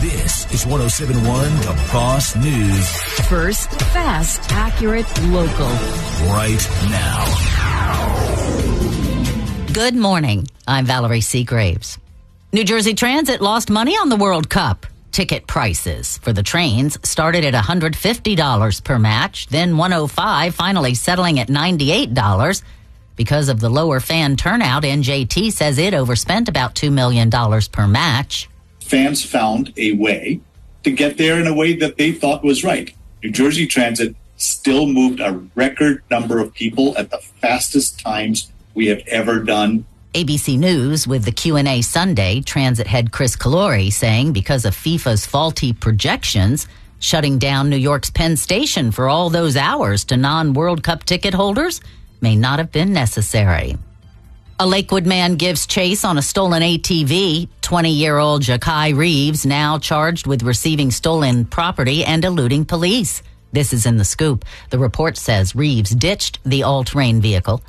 This is 107.1 The Boss News. First, fast, accurate, local. Right now. Good morning. I'm Valerie C. Graves. New Jersey Transit lost money on the World Cup. Ticket prices for the trains started at $150 per match, then $105, finally settling at $98. Because of the lower fan turnout, NJT says it overspent about $2 million per match. Fans found a way to get there in a way that they thought was right. New Jersey Transit still moved a record number of people at the fastest times we have ever done. ABC News with the Q&A Sunday, Transit head Chris Calori saying because of FIFA's faulty projections, shutting down New York's Penn Station for all those hours to non-World Cup ticket holders may not have been necessary. A Lakewood man gives chase on a stolen ATV. 20-year-old Ja'Kai Reeves now charged with receiving stolen property and eluding police. This is in The Scoop. The report says Reeves ditched the all-terrain vehicle